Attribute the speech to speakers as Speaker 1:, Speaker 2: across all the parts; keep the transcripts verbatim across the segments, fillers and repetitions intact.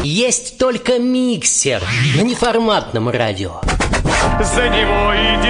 Speaker 1: Есть только миксер на неформатном радио.
Speaker 2: За него и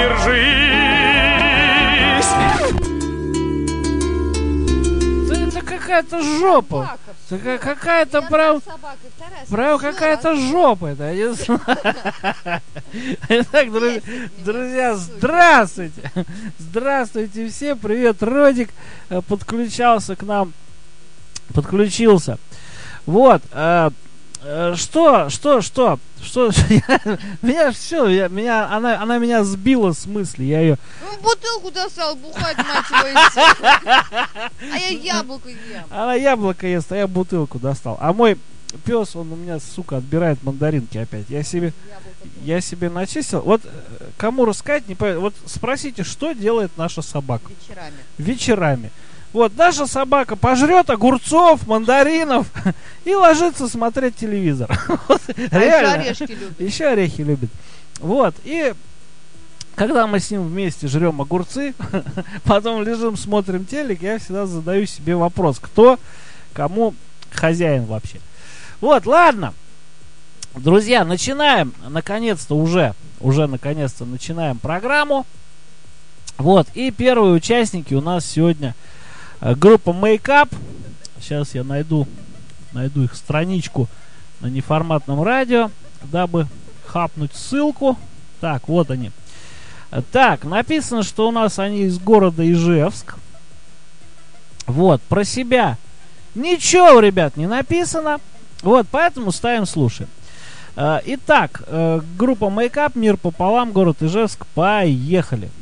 Speaker 2: держись.
Speaker 3: Это какая-то жопа. Это какая-то прав... Прав какая-то жопа. Это я не знаю. Итак, друзья, друзья, здравствуйте. Здравствуйте все. Привет, Родик. Подключался к нам. Подключился. Вот. Что, что, что, что, я, меня все, я, меня, она, она меня сбила с мысли, я ее...
Speaker 4: Ну, бутылку достал, бухать, мать его, и все. А я яблоко ем.
Speaker 3: Она яблоко ест, а я бутылку достал. А мой пес, он у меня, сука, отбирает мандаринки опять. Я себе, я себе начистил. Вот кому рассказать, не понимаю. Вот спросите, что делает наша собака?
Speaker 4: Вечерами.
Speaker 3: Вечерами. Вот, наша собака пожрет огурцов, мандаринов и ложится смотреть телевизор. Вот,
Speaker 4: а
Speaker 3: реально.
Speaker 4: еще орешки любит.
Speaker 3: Еще орехи любит. Вот, и когда мы с ним вместе жрем огурцы, потом лежим, смотрим телек, я всегда задаю себе вопрос, кто кому хозяин вообще. Вот, ладно. Друзья, начинаем, наконец-то уже, уже наконец-то начинаем программу. Вот, и первые участники у нас сегодня группа Make Up. Сейчас я найду, найду их страничку на неформатном радио, дабы хапнуть ссылку. Так, вот они. Так, написано, что у нас они из города Ижевск. Вот, про себя ничего, ребят, не написано. Вот, поэтому ставим, слушаем. Итак, группа Make Up, мир пополам, город Ижевск, поехали.